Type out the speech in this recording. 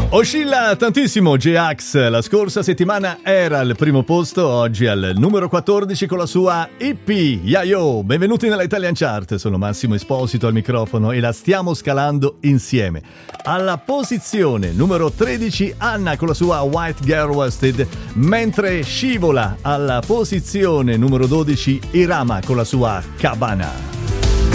Oscilla tantissimo J-Ax, la scorsa settimana era al primo posto, oggi al numero 14 con la sua Hippie, Yayo. Benvenuti nella Italian Chart, sono Massimo Esposito al microfono e la stiamo scalando insieme. Alla posizione numero 13 Anna con la sua White Girl Wasted, mentre scivola alla posizione numero 12 Irama con la sua Cabana.